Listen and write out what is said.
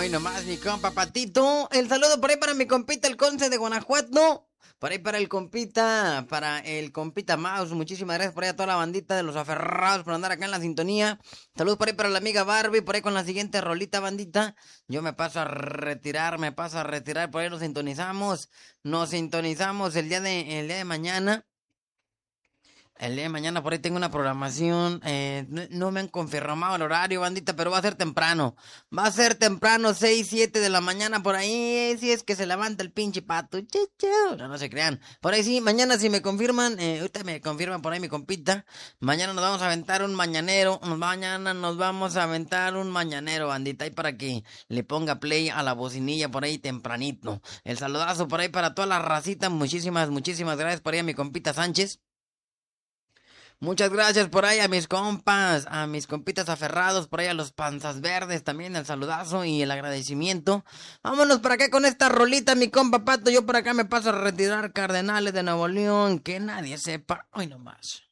Hoy nomás mi compa Patito. El saludo por ahí para mi compita el Conce de Guanajuato. Por ahí para el compita Mouse. Muchísimas gracias por ahí a toda la bandita de los aferrados por andar acá en la sintonía. Saludos por ahí para la amiga Barbie. Por ahí con la siguiente rolita, bandita. Yo me paso a retirar. Por ahí nos sintonizamos. El día de mañana. El día de mañana por ahí tengo una programación, no me han confirmado el horario, bandita, pero va a ser temprano. Va a ser temprano, 6, 7 de la mañana por ahí, si es que se levanta el pinche pato. No se crean. Por ahí sí, mañana si me confirman, ahorita me confirman por ahí mi compita. Mañana nos vamos a aventar un mañanero, bandita, ahí para que le ponga play a la bocinilla por ahí tempranito. El saludazo por ahí para toda la racita, muchísimas gracias por ahí a mi compita Sánchez. Muchas gracias por ahí a mis compas, a mis compitas aferrados, por ahí a los panzas verdes también, el saludazo y el agradecimiento. Vámonos para acá con esta rolita, mi compa Pato. Yo por acá me paso a retirar, Cardenales de Nuevo León, que nadie sepa. Hoy nomás.